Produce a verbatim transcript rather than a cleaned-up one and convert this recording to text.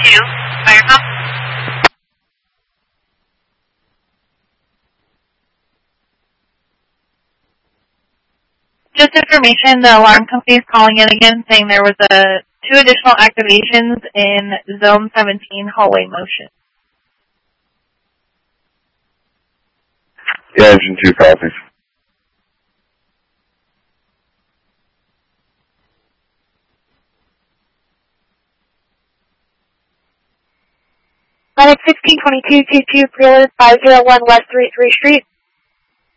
two, fire call. Just information, the alarm company is calling in again saying there was a two additional activations in Zone seventeen hallway motion. Yeah, engine two copies. Lennox sixteen twenty-two two two, Prelude five zero one West thirty-third Street.